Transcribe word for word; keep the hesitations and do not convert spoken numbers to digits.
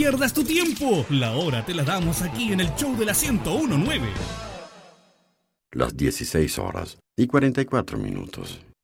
pierdas tu tiempo. La hora te la damos aquí en el show de la ciento uno punto nueve. Las dieciséis horas y cuarenta y cuatro minutos.